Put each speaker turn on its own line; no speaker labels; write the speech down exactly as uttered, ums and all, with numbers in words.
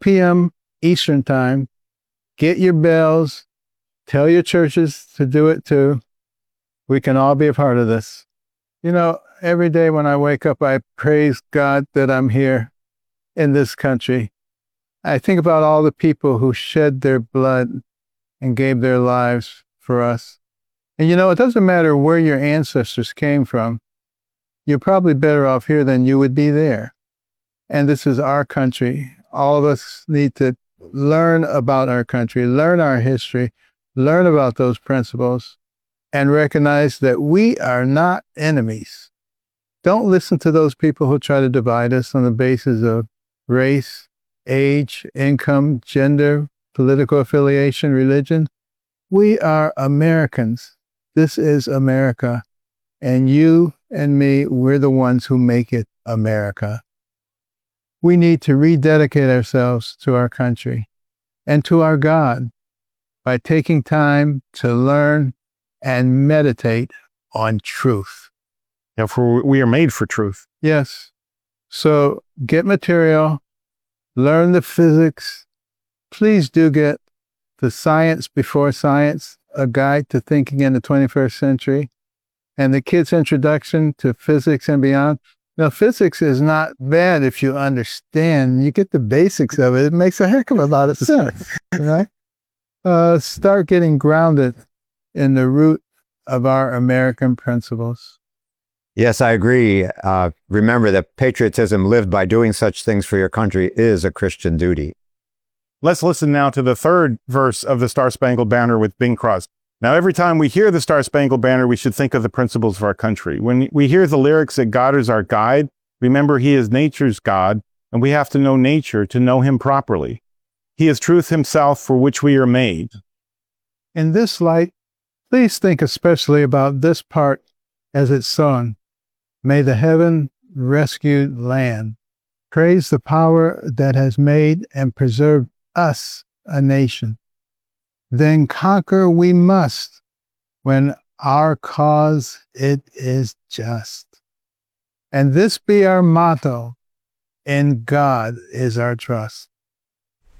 p m Eastern time. Get your bells. Tell your churches to do it too. We can all be a part of this. You know, every day when I wake up, I praise God that I'm here in this country. I think about all the people who shed their blood and gave their lives for us. And you know, it doesn't matter where your ancestors came from. You're probably better off here than you would be there. And this is our country. All of us need to learn about our country, learn our history, learn about those principles, and recognize that we are not enemies. Don't listen to those people who try to divide us on the basis of race, age, income, gender, political affiliation, religion. We are Americans. This is America. And you and me, we're the ones who make it America. We need to rededicate ourselves to our country and to our God by taking time to learn and meditate on truth.
Yeah, for we are made for truth.
Yes. So get material, learn the physics. Please do get the Science Before Science, a guide to thinking in the twenty-first century, and the Kids' Introduction to Physics and Beyond. Now, physics is not bad if you understand. You get the basics of it. It makes a heck of a lot of sense, right? Uh, start getting grounded in the root of our American principles.
Yes, I agree. Uh, remember that patriotism lived by doing such things for your country is a Christian duty.
Let's listen now to the third verse of the Star-Spangled Banner with Bing Crosby. Now, every time we hear the Star-Spangled Banner, we should think of the principles of our country. When we hear the lyrics that God is our guide, remember He is nature's God, and we have to know nature to know Him properly. He is truth Himself, for which we are made.
In this light, please think especially about this part as it's sung. May the heaven-rescued land praise the power that has made and preserved us a nation. Then conquer we must when our cause it is just. And this be our motto, in God is our trust.